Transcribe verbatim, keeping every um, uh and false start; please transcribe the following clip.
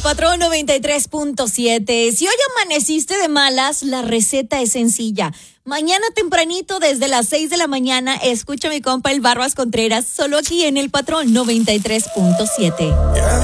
Patrón noventa y tres punto siete. Si hoy amaneciste de malas, la receta es sencilla. Mañana tempranito, desde las seis de la mañana, escucha a mi compa el Barbas Contreras, solo aquí en el Patrón noventa y tres punto siete.